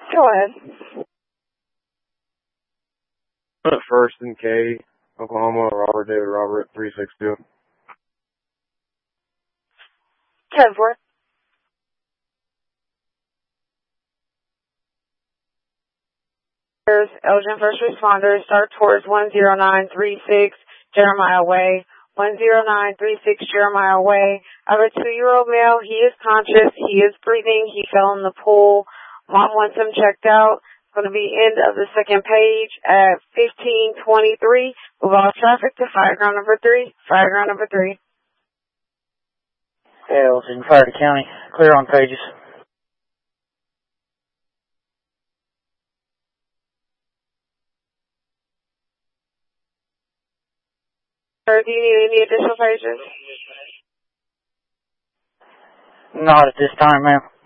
Go ahead. First and K, Oklahoma, Robert David Robert, 362. 10-4. Elgin First Responders, start towards 10936 Jeremiah Way. 10936 Jeremiah Way. I have a 2-year-old male. He is conscious. He is breathing. He fell in the pool. Mom wants him checked out. It's going to be end of the second page at 1523. Move all traffic to fireground number 3. Fireground number 3. Elgin, Fire County. Clear on pages. Sir, do you need any additional pages? Not at this time, ma'am.